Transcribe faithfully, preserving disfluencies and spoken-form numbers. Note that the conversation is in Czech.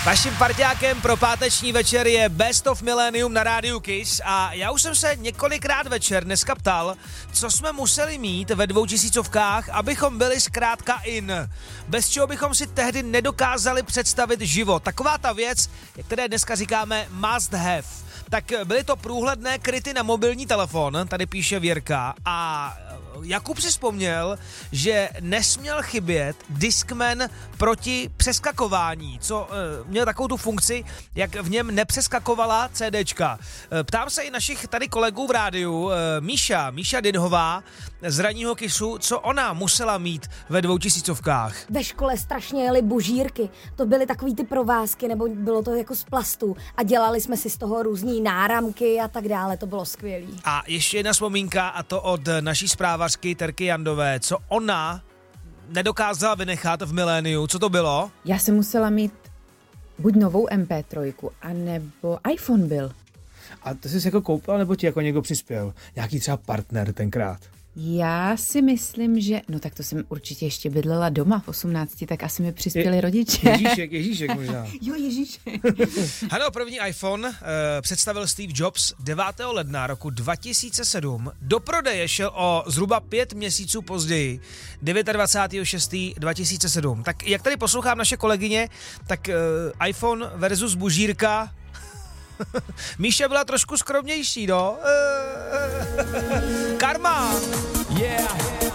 Vaším parťákem pro páteční večer je Best of Millennium na rádiu Kiss a já už jsem se několikrát večer dneska ptal, co jsme museli mít ve dvoutisícovkách, abychom byli zkrátka in. Bez čeho bychom si tehdy nedokázali představit život. Taková ta věc, které dneska říkáme must have. Tak byly to průhledné kryty na mobilní telefon, tady píše Věrka, a Jakub si vzpomněl, že nesměl chybět Discman proti přeskakování, co e, měl takovou tu funkci, jak v něm nepřeskakovala CDčka. E, ptám se i našich tady kolegů v rádiu, e, Míša, Míša Dynhová z ranního Kissu, co ona musela mít ve dvoutisícovkách. Ve škole strašně jeli bužírky, to byly takový ty provázky, nebo bylo to jako z plastu a dělali jsme si z toho různý náramky a tak dále, to bylo skvělý. A ještě jedna vzpomínka, a to od naší zprávařky Terky Jandové, co ona nedokázala vynechat v miléniu. Co to bylo? Já jsem musela mít buď novou em pé tři, anebo iPhone byl. A to jsi jako koupil, nebo ti jako někdo přispěl? Nějaký třeba partner tenkrát? Já si myslím, že... No tak to jsem určitě ještě bydlela doma v osmnácti, tak asi mi přispěli Je, rodiče. Ježíšek, Ježíšek možná. Jo, Ježíšek. Ano, první iPhone uh, představil Steve Jobs devátého ledna roku dva tisíce sedm. Do prodeje šel o zhruba pět měsíců později, dvacátého devátého šestého dva tisíce sedm. Tak jak tady poslouchám naše kolegyně, tak uh, iPhone versus bužírka. Míša byla trošku skromnější, no. Karma! Yeah!